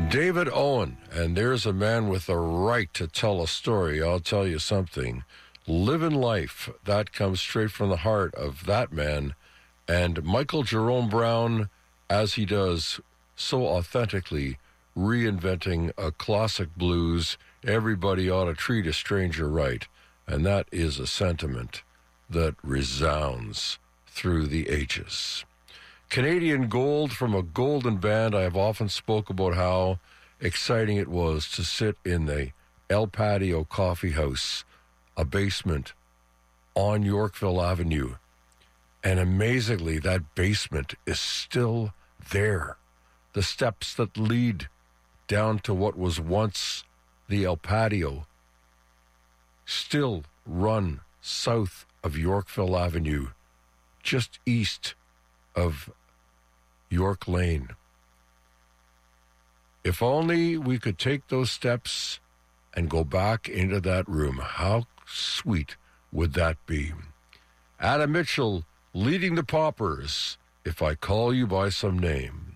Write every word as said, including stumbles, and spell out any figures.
David Owen, and there's a man with the right to tell a story. I'll tell you something. Living life, that comes straight from the heart of that man. And Michael Jerome Brown, as he does so authentically, reinventing a classic blues, everybody ought to treat a stranger right. And that is a sentiment that resounds through the ages. Canadian Gold from a golden band. I have often spoke about how exciting it was to sit in the El Patio Coffee House, a basement on Yorkville Avenue. And amazingly, that basement is still there. The steps that lead down to what was once the El Patio still run south of Yorkville Avenue, just east of York Lane. If only we could take those steps and go back into that room. How sweet would that be? Adam Mitchell leading the Poppers, If I Call You By Some Name.